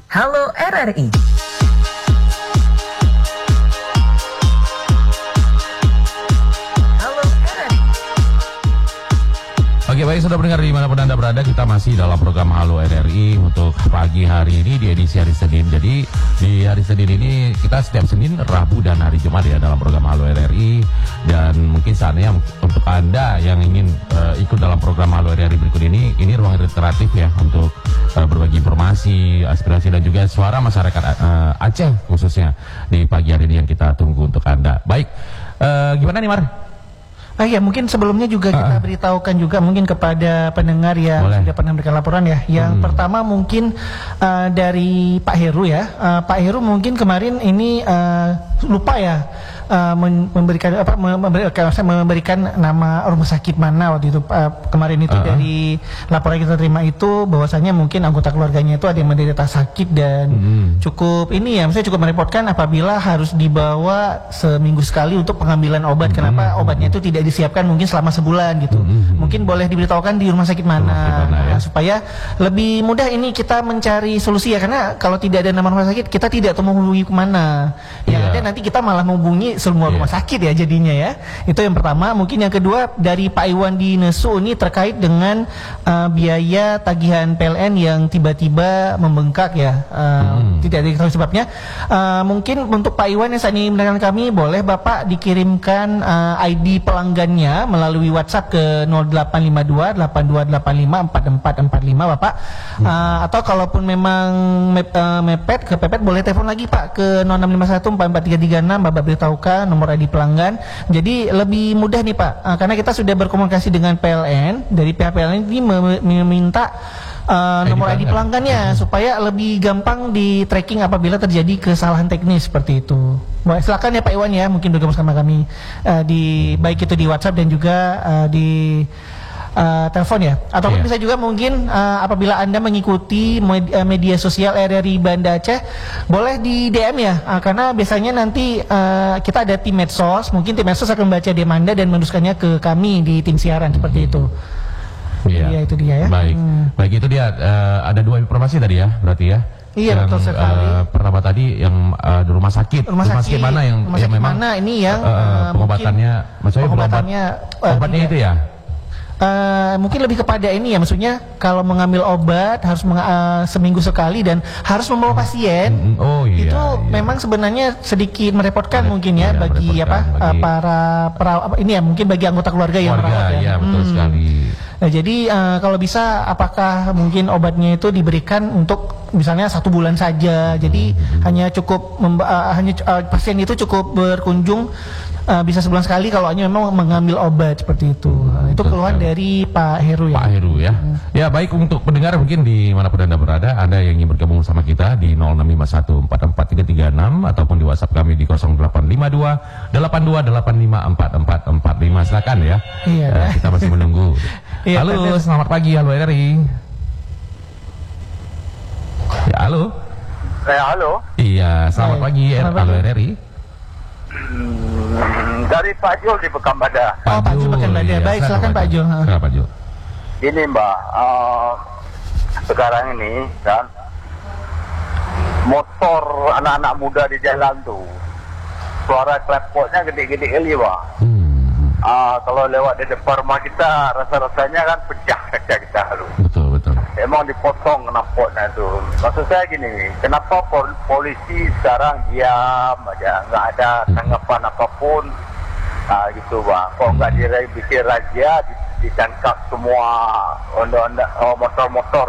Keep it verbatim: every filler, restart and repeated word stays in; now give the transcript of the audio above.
Halo R R I. Halo R R I. Oke, baik, sudah mendengar dimanapun Anda berada, kita masih dalam program Halo R R I untuk pagi hari ini di edisi hari Senin. Jadi di hari Senin ini kita setiap Senin, Rabu, dan hari Jumat ya dalam program Halo R R I. Dan mungkin saatnya untuk Anda yang ingin uh, ikut dalam program Halo R R I berikut ini, ini ruang interaktif ya untuk uh, berbagi informasi, aspirasi, dan juga suara masyarakat uh, Aceh khususnya di pagi hari ini yang kita tunggu untuk Anda. Baik, uh, gimana nih Mar? Ah ya, mungkin sebelumnya juga kita uh, beritahukan juga mungkin kepada pendengar yang boleh. sudah pernah memberikan laporan ya. Yang hmm. pertama mungkin uh, dari Pak Heru ya. Uh, Pak Heru mungkin kemarin ini uh, lupa ya uh, memberikan apa memberikan, memberikan nama rumah sakit mana waktu itu uh, kemarin itu uh, dari laporan yang kita terima itu bahwasanya mungkin anggota keluarganya itu ada yang menderita sakit dan hmm. cukup ini ya, misalnya cukup merepotkan apabila harus dibawa seminggu sekali untuk pengambilan obat. Hmm. Kenapa obatnya itu tidak disiapkan mungkin selama sebulan gitu. Mm-hmm. Mungkin boleh diberitahukan di rumah sakit mana, rumah sakit mana ya? Nah, supaya lebih mudah ini kita mencari solusi ya, karena kalau tidak ada nama rumah sakit kita tidak tahu menghubungi kemana. Yang yeah. ada nanti kita malah menghubungi semua yeah. rumah sakit ya jadinya ya. Itu yang pertama. Mungkin yang kedua dari Pak Iwan di Nesu ini terkait dengan uh, biaya tagihan P L N yang tiba-tiba membengkak ya. Uh, mm. Tidak diketahui sebabnya. Uh, mungkin untuk Pak Iwan yang saat ini mendengarkan kami, boleh Bapak dikirimkan uh, I D pelanggan melalui WhatsApp ke nol delapan lima dua delapan dua delapan lima empat empat empat lima Bapak. hmm. uh, atau kalaupun memang mep, uh, mepet ke pepet boleh telepon lagi Pak ke nol enam lima satu empat empat tiga tiga enam. Bapak beritahukan nomor I D pelanggan, jadi lebih mudah nih Pak, uh, karena kita sudah berkomunikasi dengan P L N. Dari pihak P L N ini meminta Uh, nomor I D pelanggannya hmm. supaya lebih gampang di tracking apabila terjadi kesalahan teknis seperti itu. Boleh, silakan ya Pak Iwan ya, mungkin bergabung sama kami uh, di baik itu di WhatsApp dan juga uh, di uh, telepon ya. Ataupun yeah. bisa juga mungkin uh, apabila Anda mengikuti media, media sosial R R I Banda Aceh, boleh di D M ya, uh, karena biasanya nanti uh, kita ada tim medsos, mungkin tim medsos akan membaca D M Anda dan meneruskannya ke kami di tim siaran seperti itu. Iya, ya, itu dia ya. Baik, hmm. baik itu dia. Uh, ada dua informasi tadi ya, berarti ya. Iya, yang, betul sekali. Uh, pertama tadi yang uh, di rumah sakit. Rumah, rumah sakit, sakit mana yang, rumah yang sakit memang mana ini yang uh, uh, pengobatannya, maksudnya pengobatannya, obat, uh, obatnya itu ya. Uh, mungkin lebih kepada ini ya, maksudnya kalau mengambil obat harus meng, uh, seminggu sekali dan harus membawa pasien. Oh iya. Itu iya. memang sebenarnya sedikit merepotkan Merep, mungkin ya, ya bagi apa bagi... Uh, para perawat ini ya, mungkin bagi anggota keluarga, keluarga yang merawat ya. Iya, betul hmm. sekali. Nah, jadi uh, kalau bisa apakah mungkin obatnya itu diberikan untuk misalnya satu bulan saja. Jadi hmm. hanya cukup uh, hanya uh, pasien itu cukup berkunjung uh, bisa sebulan sekali kalau hanya memang mengambil obat seperti itu. Uh, itu keluhan dari Pak Heru ya. Pak Heru ya. Hmm. Ya, baik, untuk pendengar mungkin di manapun Anda berada, Anda yang ingin bergabung bersama kita di nol enam lima satu empat empat tiga tiga enam ataupun di WhatsApp kami di nol delapan lima dua delapan dua delapan lima empat empat empat lima, silakan ya. Iya. Uh, kita masih menunggu. Iya, halo, betul. Selamat pagi, Halo R R I. Ya, halo. Eh, halo. Iya, selamat Hai. pagi, Selamat Halo pagi. R R I. Hmm, dari Pak Jul di Pekanbadak. Oh, Pak Jul Pekanbadak. Iya, Baik, silakan Pak Jul. Silakan Pak Jul. Ini Mbak, uh, sekarang ini kan motor anak-anak muda di jalan tuh suara klepotnya gede-gede kali Pak. Hmm. Uh, kalau lewat di depan rumah kita rasa-rasanya kan pecah kaca kita tuh. Betul, betul. Emang dipotong knalpotnya itu. Maksud saya gini, kenapa pol polisi sekarang diam aja, nggak ada tanggapan apapun, nah, gitu Bang. Kok nggak hmm. dibikin razia, ditangkap semua onda-onda oh, motor-motor